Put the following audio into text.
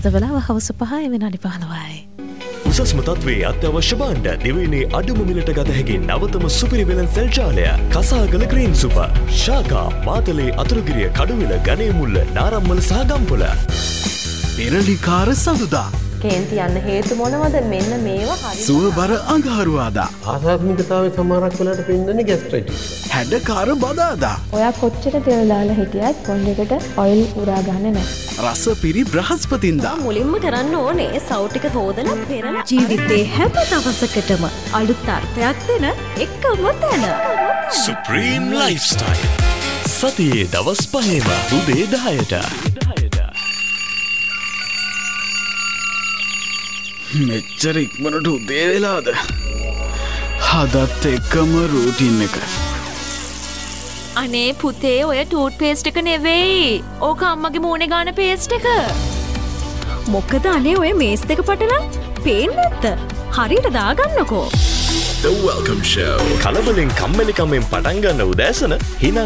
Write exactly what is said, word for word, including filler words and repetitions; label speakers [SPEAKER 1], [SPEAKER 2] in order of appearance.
[SPEAKER 1] අද වෙලාව හවස පහයි විනාඩි පහළොවයි.
[SPEAKER 2] උසස්ම තත්ත්වයේ අත්‍යවශ්‍ය භාණ්ඩ දිවයිනේ අඩුම මිලට ගත හැකි නවතම සුපිරි වෙළඳසැල් ජාලය කසාගල ග්‍රීන් සුපර් ශාකා මාතලේ අතුරුගිරිය කඩුවිල ගණේමුල්ල නාරම්මල සහ ගම්පොළ
[SPEAKER 3] පෙරලිකාර සඳුදා
[SPEAKER 4] කේන්ති යන්න හේතු මොනවද? මෙන්න මේවා හරි
[SPEAKER 3] සුවබර අඟහරුවාදා
[SPEAKER 5] ආසාත්මිකතාවයේ සමහරක් වෙලාවට පෙන්වන්නේ ગેස්ට්‍රයිටිස්.
[SPEAKER 3] හැඩකාර බදාදා
[SPEAKER 6] ඔයා කොච්චර තෙල් දාලා හිටියත් පොන්ඩෙකට ඔයිල් උරා ගන්න නැහැ.
[SPEAKER 3] රසපිරි බ්‍රහස්පතින්දා
[SPEAKER 4] මුලින්ම කරන්න ඕනේ සව් ටික හොදලා පෙරලා
[SPEAKER 1] ජීවිතේ හැම දවසකටම අලුත් අර්ථයක් දෙන එකම තැන.
[SPEAKER 2] Supreme Lifestyle සතියේ දවස් පහේම උදේ දහයට.
[SPEAKER 3] මෙච්චර ඉක්මනට උදේ වෙලාද? හදත් එක්කම රූටින් එක.
[SPEAKER 7] අනේ පුතේ ඔය ටූත් පේස්ට් එක නෙවෙයි. ඕක අම්මගේ මූණේ ගාන පේස්ට් එක.
[SPEAKER 1] මොකද අනේ ඔය මේස් දෙක පටලන් පේන්නේ නැත්ද? හරියට දාගන්නකෝ.
[SPEAKER 2] The Welcome Show. කලබලෙන් කම්මැලිකමෙන් පටන් ගන්න උදෑසන හිනා